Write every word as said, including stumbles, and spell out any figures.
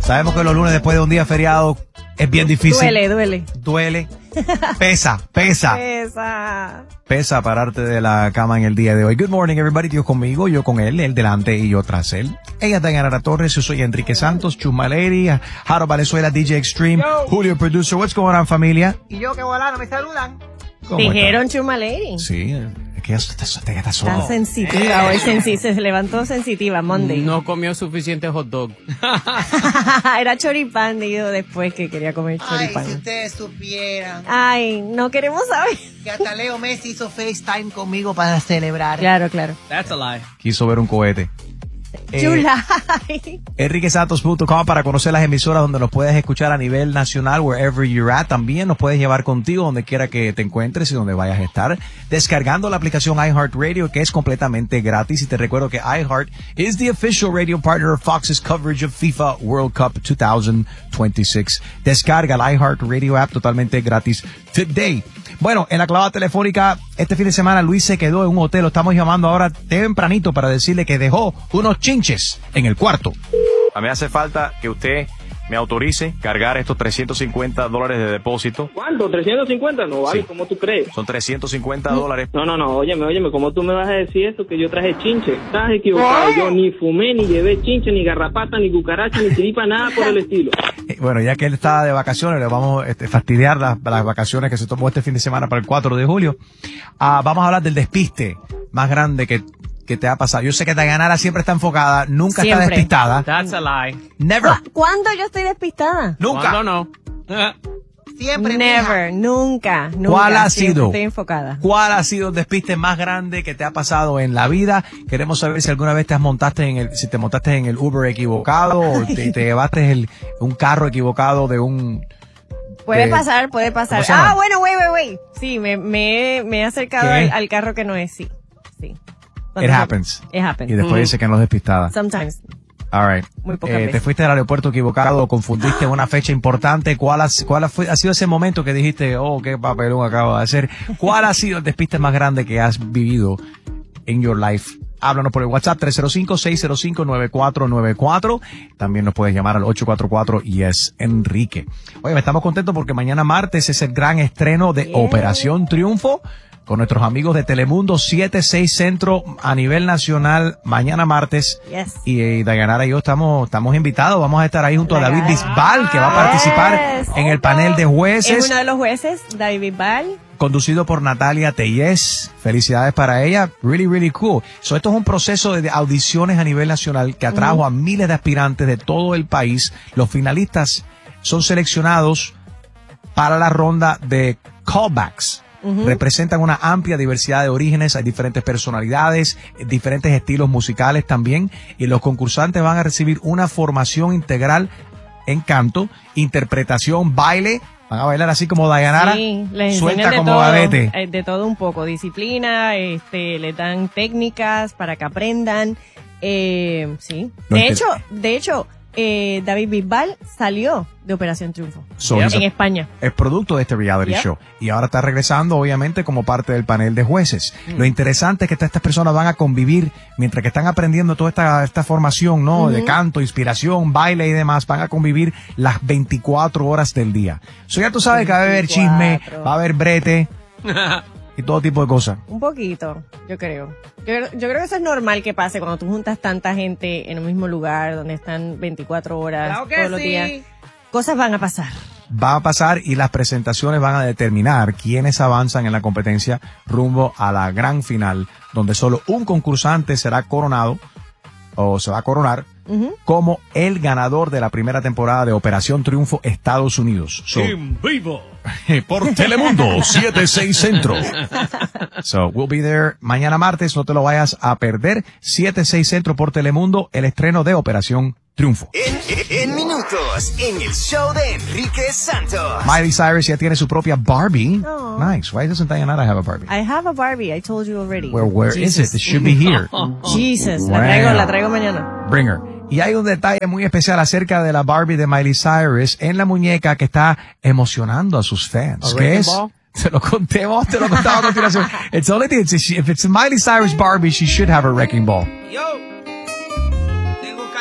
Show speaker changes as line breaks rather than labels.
Sabemos que los lunes después de un día feriado es bien difícil.
Duele, duele.
Duele. Pesa, pesa.
Pesa.
Pesa pararte de la cama en el día de hoy. Good morning, everybody. Dios conmigo, yo con él, él delante y yo tras él. Ella es Dayanara Torres, yo soy Enrique Santos, Chuma Lady, Jaro Valenzuela, D J Extreme,
Yo.
Julio Producer. What's going on, familia?
Y yo que volando, me saludan.
¿Cómo
Dijeron
está?
Chuma Lady.
Sí, es que ya está, está, está solo.
Está sensitiva hoy, sensi- se levantó sensitiva, Monday.
No comió suficiente hot dog.
Era choripán, dijo después que quería comer
Ay,
choripán.
si ustedes supieran
Ay, no queremos saber.
que hasta Leo Messi hizo FaceTime conmigo para celebrar.
Claro, claro.
That's a lie.
Quiso ver un cohete. Eh,
July.
enrique santos punto com para conocer las emisoras donde nos puedes escuchar a nivel nacional, wherever you're at. También nos puedes llevar contigo donde quiera que te encuentres y donde vayas a estar, descargando la aplicación iHeartRadio, que es completamente gratis. Y te recuerdo que iHeart is the official radio partner of Fox's coverage of FIFA World Cup twenty twenty-six. Descarga el iHeartRadio app totalmente gratis today. Bueno, en la clavada telefónica, este fin de semana Luis se quedó en un hotel. Lo estamos llamando ahora tempranito para decirle que dejó unos chinches en el cuarto. A mí hace falta que usted me autorice cargar estos trescientos cincuenta dólares de depósito.
¿Cuánto? ¿trescientos cincuenta? No vale,
Sí.
¿cómo tú crees?
Son trescientos cincuenta dólares.
No, no, no, óyeme, óyeme, ¿cómo tú me vas a decir eso? Que yo traje chinche. Estás equivocado, yo ni fumé, ni llevé chinche, ni garrapata, ni cucaracha, ni chiripa, nada por el estilo.
Eh, Bueno, ya que él está de vacaciones, le vamos a este, fastidiar las, las vacaciones que se tomó este fin de semana para el cuatro de julio. Ah, vamos a hablar del despiste más grande que, que te ha pasado. Yo sé que Dayanara siempre está enfocada, nunca
Siempre.
está despistada.
That's a lie.
Never.
¿Cu- ¿Cuándo yo estoy despistada?
Nunca.
¿Cuándo no?
Siempre,
Never, nunca, nunca.
¿Cuál ha
Siempre
sido?
Estoy enfocada.
¿Cuál ha sido el despiste más grande que te ha pasado en la vida? Queremos saber si alguna vez te has montaste en el, si te montaste en el Uber equivocado o te, te llevaste el, un carro equivocado de un...
Puede
de-
pasar, puede pasar.
¿Cómo se llama?
Ah, bueno, wait, wait, wait. Sí, me, me, me he acercado
¿Qué?
al, al carro que no es, sí. Sí.
It happens.
It happens.
Y después dice que no es despistada.
Sometimes.
All right.
Muy pocas
Eh, te
veces.
fuiste al aeropuerto equivocado, confundiste una fecha importante. ¿Cuál, ha, cuál fue, ha sido ese momento que dijiste, oh, qué papelón acabo de hacer? ¿Cuál ha sido el despiste más grande que has vivido en your life? Háblanos por el WhatsApp tres cero cinco, seis cero cinco, nueve cuatro nueve cuatro. También nos puedes llamar al ocho cuatro cuatro Yes Enrique. Oye, estamos contentos porque mañana martes es el gran estreno de
Yeah.
Operación Triunfo con nuestros amigos de Telemundo siete seis Centro a nivel nacional mañana martes.
Yes.
Y, y Dayanara y yo estamos, estamos invitados. Vamos a estar ahí junto a David
Yes.
Bisbal, que va a participar
Yes.
en el panel de
Es
jueces,
uno de los jueces, David Bisbal.
conducido por Natalia Tellez. Felicidades para ella. Really, really cool. So, esto es un proceso de audiciones a nivel nacional que atrajo a miles de aspirantes de todo el país. Los finalistas son seleccionados para la ronda de callbacks. Representan una amplia diversidad de orígenes, hay diferentes personalidades, diferentes estilos musicales también, y los concursantes van a recibir una formación integral en canto, interpretación, baile. Van a bailar así como Dayanara,
Sí, les
suelta
enseñan de
como
todo,
gavete.
eh, de todo un poco, disciplina, este, les dan técnicas para que aprendan, eh, sí.
Lo
De
inter-
hecho, de hecho, eh, David Bisbal salió de Operación Triunfo
So,
en
eso-
España.
Es producto de este reality
Yep.
show. Y ahora está regresando, obviamente, como parte del panel de jueces. Lo interesante es que estas personas van a convivir mientras que están aprendiendo toda esta, esta formación, ¿no? De canto, inspiración, baile y demás. Van a convivir las veinticuatro horas del día. So, ya tú sabes que va a haber chisme,
veinticuatro.
va a haber brete y todo tipo de cosas.
Un poquito, yo creo. Yo, yo creo que eso es normal que pase cuando tú juntas tanta gente en un mismo lugar donde están veinticuatro horas
Claro que
todos los
sí.
días. Cosas van a pasar.
Va a pasar y las presentaciones van a determinar quiénes avanzan en la competencia rumbo a la gran final, donde solo un concursante será coronado o se va a coronar como el ganador de la primera temporada de Operación Triunfo Estados Unidos. So,
En vivo.
por Telemundo siete seis Centro. So, we'll be there mañana martes, no te lo vayas a perder. siete seis Centro por Telemundo, el estreno de Operación Triunfo.
En, en, en minutos, en el show de Enrique Santos.
Miley Cyrus ya tiene su propia Barbie.
Oh.
Nice. Why doesn't Dayanara have a Barbie?
I have a Barbie, I told you already.
Where, where is
Jesus.
it? It should be here.
Jesus, la
Wow.
traigo, la traigo mañana.
Bring her. Y hay un detalle muy especial acerca de la Barbie de Miley Cyrus en la muñeca que está emocionando a sus fans.
A
¿Qué
wrecking
es?
ball?
Te lo contemos, te lo contaba a continuación. It's only thing, if it's Miley Cyrus Barbie, she should have a wrecking ball.
Yo.